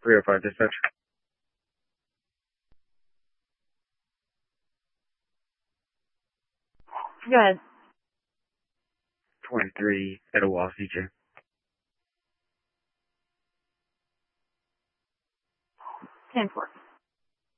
305 dispatch. Go ahead. 23 Etowah, CJ. 10-4.